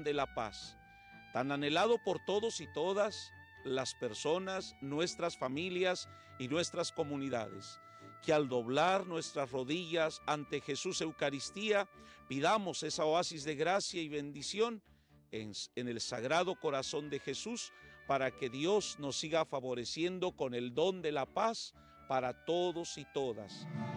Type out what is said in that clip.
de la paz, tan anhelado por todos y todas las personas, nuestras familias y nuestras comunidades, que al doblar nuestras rodillas ante Jesús Eucaristía, pidamos esa oasis de gracia y bendición en el Sagrado Corazón de Jesús, para que Dios nos siga favoreciendo con el don de la paz para todos y todas.